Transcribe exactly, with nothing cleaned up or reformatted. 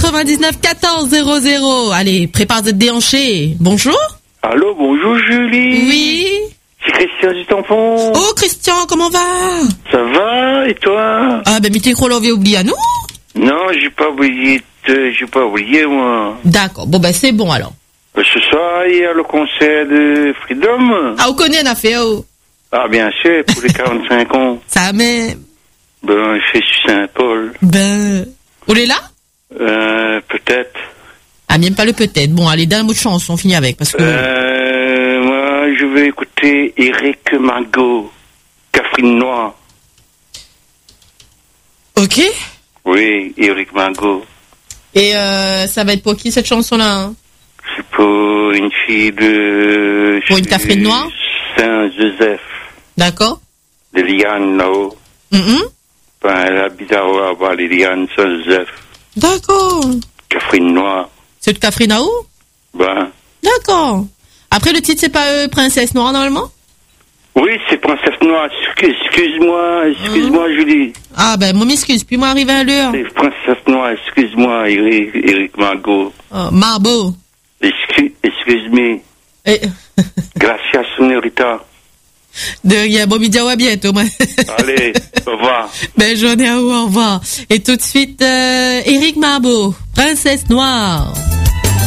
quatre-vingt-dix-neuf quatorze zéro zéro. Allez, prépare de te déhancher. Bonjour. Allô, bonjour Julie. Oui. C'est Christian du Tampon. Oh Christian, comment va? Ça va, et toi? Ah ben, mais t'es trop l'avait oublié à nous? Non, j'ai pas oublié, te- j'ai pas oublié, moi. D'accord, bon ben c'est bon alors. Ce soir, il y a le concert de Freedom. Ah, on connaît un affaire, oh. Ah, bien sûr, pour les quarante-cinq ans. Ça même. Ben, je suis sur Saint-Paul. Ben, vous l'êtes là? Euh, peut-être. Ah, même pas le peut-être. Bon, allez, d'un mot de chance, on finit avec, parce que... Euh, moi, je vais écouter Eric Margot, Catherine Noire. Ok. Oui, Eric Margot. Et euh, ça va être pour qui cette chanson-là, hein? C'est pour une fille de... Pour une Catherine Noire? Saint-Joseph. D'accord. De Liane, là-haut. Mhm. Ben, elle habite à avoir les Lianes, Saint-Joseph. D'accord. Catherine Noire. C'est de Catherine Nao? Ben, D'accord. Après, le titre, c'est pas euh, Princesse Noire, normalement? oui, c'est Princesse Noire. Excuse- Excuse-moi, excuse-moi, Julie. Ah, ben, moi, m'excuse, puis moi, arrivé à l'heure. C'est Princesse Noire, excuse-moi, Eric, Eric Margot. Oh, Marbeau. Excuse, excuse-moi. Et... Gracias, señorita. De rien, bon midi, à bientôt. moi. Allez, au revoir. Belle journée à vous, au revoir. Et tout de suite, euh, Éric Marbeau, Princesse Noire.